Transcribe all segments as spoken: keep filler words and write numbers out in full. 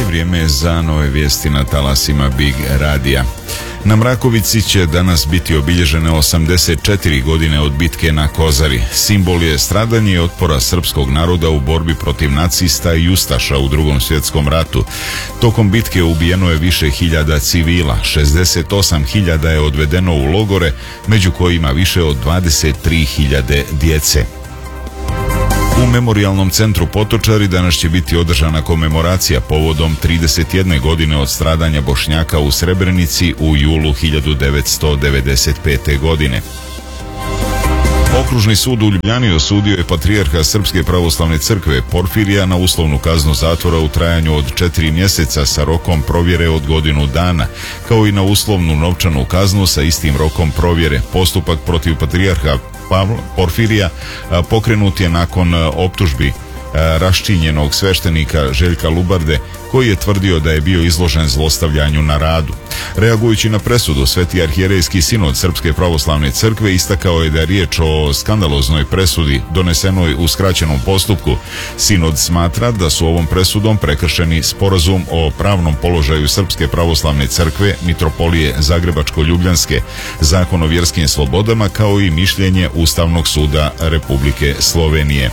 vrijeme je za nove vijesti na talasima Big Radija. Na Mrakovici će danas biti obilježene osamdeset četiri godine od bitke na Kozari. Simbol je stradanje i otpora srpskog naroda u borbi protiv nacista i ustaša u Drugom svjetskom ratu. Tokom bitke ubijeno je više hiljada civila, šezdeset osam hiljada je odvedeno u logore, među kojima više od dvadeset tri hiljade djece. U Memorijalnom centru Potočari danas će biti održana komemoracija povodom trideset jedne godine od stradanja Bošnjaka u Srebrenici u julu hiljadu devetsto devedeset pete. godine. Okružni sud u Ljubljani osudio je patrijarha Srpske pravoslavne crkve Porfirija na uslovnu kaznu zatvora u trajanju od četiri mjeseca sa rokom provjere od godinu dana, kao i na uslovnu novčanu kaznu sa istim rokom provjere. Postupak protiv patrijarha Porfirija pokrenut je nakon optužbi raščinjenog sveštenika Željka Lubarde, koji je tvrdio da je bio izložen zlostavljanju na radu. Reagujući na presudu, Sveti arhijerejski sinod Srpske pravoslavne crkve istakao je da je riječ o skandaloznoj presudi donesenoj u skraćenom postupku. Sinod smatra da su ovom presudom prekršeni sporazum o pravnom položaju Srpske pravoslavne crkve, Mitropolije Zagrebačko-Ljubljanske, Zakon o vjerskim slobodama, kao i mišljenje Ustavnog suda Republike Slovenije.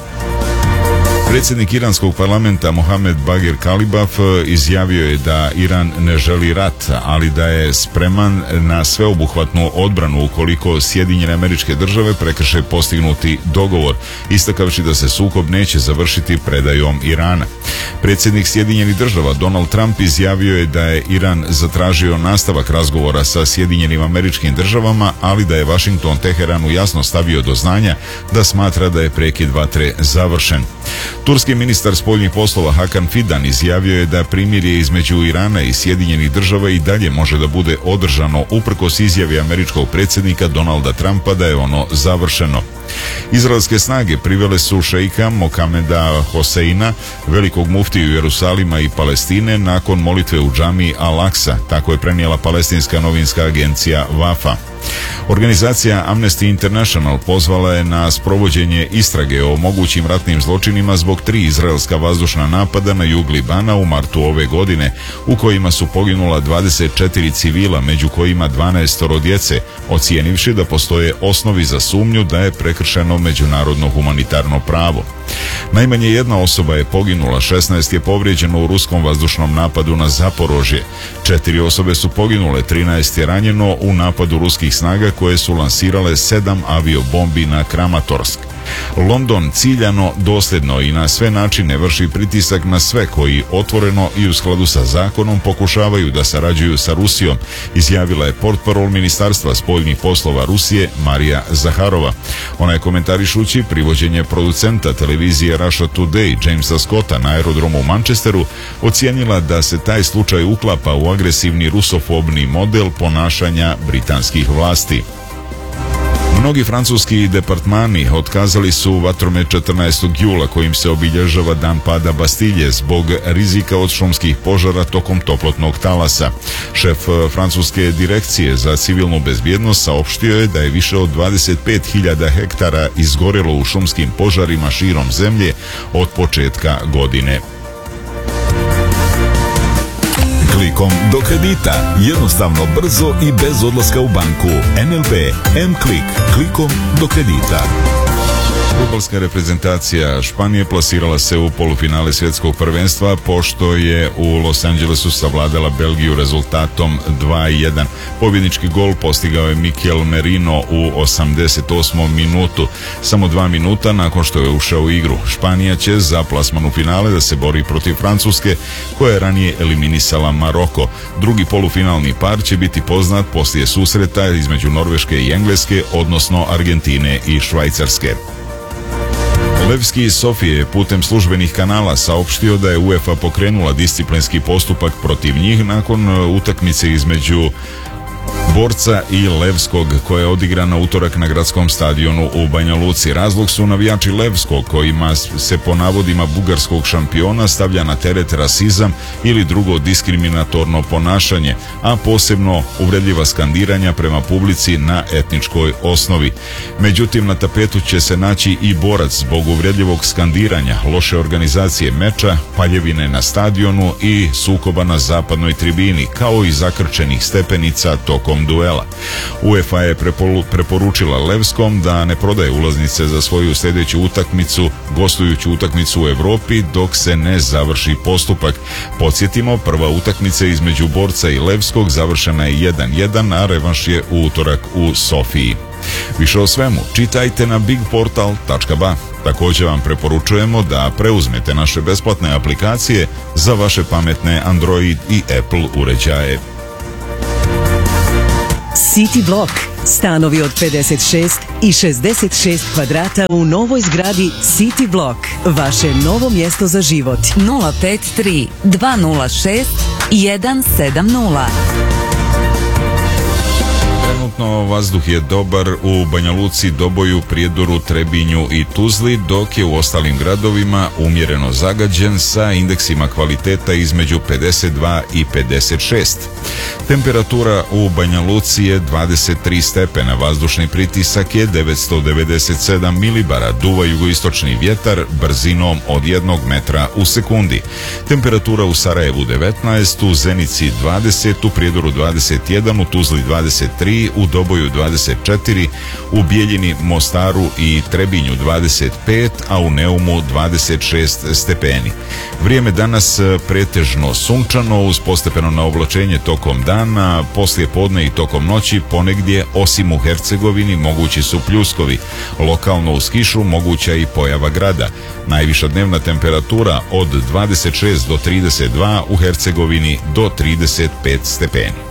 Predsjednik iranskog parlamenta Mohamed Bagir Kalibaf izjavio je da Iran ne želi rat, ali da je spreman na sveobuhvatnu odbranu ukoliko Sjedinjene Američke Države prekrše postignuti dogovor, istakavši da se sukob neće završiti predajom Irana. Predsjednik Sjedinjenih Država Donald Trump izjavio je da je Iran zatražio nastavak razgovora sa Sjedinjenim Američkim Državama, ali da je Washington Teheranu jasno stavio do znanja da smatra da je prekid vatre završen. Turski ministar spoljnih poslova Hakan Fidan izjavio je da primirje između Irana i Sjedinjenih Država i dalje može da bude održano uprkos izjavi američkog predsjednika Donalda Trumpa da je ono završeno. Izraelske snage privele su šeika Mohameda Hoseina, velikog muftiju Jerusalima i Palestine, nakon molitve u džamiji Al-Aqsa, tako je prenijela palestinska novinska agencija Wafa. Organizacija Amnesty International pozvala je na sprovođenje istrage o mogućim ratnim zločinima zbog tri izraelska vazdušna napada na jug Libana u martu ove godine, u kojima su poginula dvadeset četiri civila, među kojima dvanaest djece, ocijenivši da postoje osnovi za sumnju da je prekršeno međunarodno humanitarno pravo. Najmanje jedna osoba je poginula, šesnaest je povrijeđeno u ruskom vazdušnom napadu na Zaporožje. Četiri osobe su poginule, trinaest je ranjeno u napadu ruskih snaga koje su lansirale sedam aviobombi na Kramatorsk. London ciljano, dosljedno i na sve načine vrši pritisak na sve koji otvoreno i u skladu sa zakonom pokušavaju da sarađuju sa Rusijom, izjavila je portparol Ministarstva spoljnih poslova Rusije Marija Zaharova. Ona je komentarišući privođenje producenta televizije Russia Today Jamesa Scotta na aerodromu u Manchesteru ocijenila da se taj slučaj uklapa u agresivni rusofobni model ponašanja britanskih vlasti. Mnogi francuski departmani otkazali su vatromet četrnaestog jula kojim se obilježava dan pada Bastilje zbog rizika od šumskih požara tokom toplotnog talasa. Šef francuske direkcije za civilnu bezbjednost saopštio je da je više od dvadeset pet hiljada hektara izgorelo u šumskim požarima širom zemlje od početka godine. Klikom do kredita. Jednostavno, brzo i bez odlaska u banku. N L B M-Klik. Klikom do kredita. Fudbalska reprezentacija Španije plasirala se u polufinale svjetskog prvenstva pošto je u Los Angelesu savladala Belgiju rezultatom dva jedan. Pobjednički gol postigao je Mikel Merino u osamdeset osmom minutu. Samo dva minuta nakon što je ušao u igru. Španija će za plasman u finale da se bori protiv Francuske, koja je ranije eliminisala Maroko. Drugi polufinalni par će biti poznat poslije susreta između Norveške i Engleske, odnosno Argentine i Švajcarske. Levski iz Sofije je putem službenih kanala saopštio da je UEFA pokrenula disciplinski postupak protiv njih nakon utakmice između Borca i Levskog, koja je odigrana utorak na gradskom stadionu u Banja Luci. Razlog su navijači Levskog, kojima se po navodima bugarskog šampiona stavlja na teret rasizam ili drugo diskriminatorno ponašanje, a posebno uvredljiva skandiranja prema publici na etničkoj osnovi. Međutim, na tapetu će se naći i borac zbog uvredljivog skandiranja, loše organizacije meča, paljevine na stadionu i sukoba na zapadnoj tribini, kao i zakrčenih stepenica tokom duela. UEFA je preporučila Levskom da ne prodaje ulaznice za svoju sljedeću utakmicu, gostujuću utakmicu u Evropi, dok se ne završi postupak. Podsjetimo, prva utakmica između Borca i Levskog završena je jedan jedan, a revanš je u utorak u Sofiji. Više o svemu čitajte na big portal tačka ba. Također vam preporučujemo da preuzmete naše besplatne aplikacije za vaše pametne Android i Apple uređaje. City Block. Stanovi od pedeset šest i šezdeset šest kvadrata u novoj zgradi City Block. Vaše novo mjesto za život. nula pet tri dva nula šest jedan sedam nula. Trenutno vazduh je dobar u Banja Luci, Doboju, Prijedoru, Trebinju i Tuzli, dok je u ostalim gradovima umjereno zagađen sa indeksima kvaliteta između pedeset dva i pedeset šest. Temperatura u Banja Luci je dvadeset tri stepena, vazdušni pritisak je devetsto devedeset sedam milibara, duva jugoistočni vjetar brzinom od jednog metra u sekundi. Temperatura u Sarajevu devetnaest, u Zenici dvadeset, u Prijedoru dvadeset jedan, u Tuzli dvadeset tri, u Doboju dvadeset četiri, u Bijeljini, Mostaru i Trebinju dvadeset pet, a u Neumu dvadeset šest stepeni. Vrijeme danas pretežno sunčano uz postepeno naoblačenje tokom dana, poslije podne i tokom noći ponegdje, osim u Hercegovini, mogući su pljuskovi. Lokalno uz kišu moguća i pojava grada. Najviša dnevna temperatura od dvadeset šest do trideset dva, u Hercegovini do trideset pet stepeni.